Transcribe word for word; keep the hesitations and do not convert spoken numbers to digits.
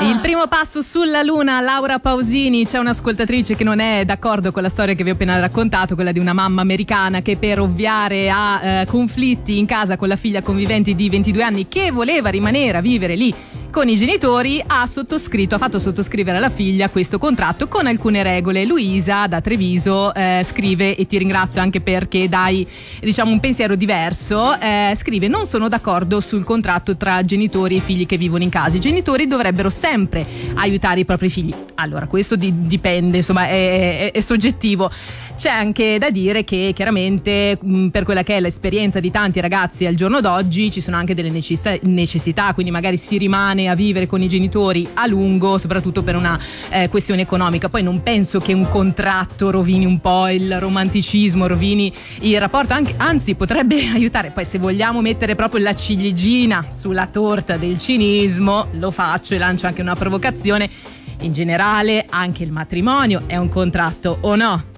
Il primo passo sulla luna, Laura Pausini. C'è un'ascoltatrice che non è d'accordo con la storia che vi ho appena raccontato, quella di una mamma americana che per ovviare a eh, conflitti in casa con la figlia convivente di ventidue anni che voleva rimanere a vivere lì con i genitori ha sottoscritto, ha fatto sottoscrivere alla figlia questo contratto con alcune regole. Luisa da Treviso eh, scrive, e ti ringrazio anche perché dai diciamo un pensiero diverso, eh, scrive: non sono d'accordo sul contratto tra genitori e figli che vivono in casa. I genitori dovrebbero sempre aiutare i propri figli. Allora questo di, dipende, insomma è, è, è soggettivo. C'è anche da dire che chiaramente mh, per quella che è l'esperienza di tanti ragazzi al giorno d'oggi ci sono anche delle necessità, necessità quindi magari si rimane a vivere con i genitori a lungo, soprattutto per una eh, questione economica. Poi non penso che un contratto rovini un po' il romanticismo, rovini il rapporto, anche, anzi potrebbe aiutare. Poi se vogliamo mettere proprio la ciliegina sulla torta del cinismo, lo faccio e lancio anche una provocazione: in generale anche il matrimonio è un contratto, o no?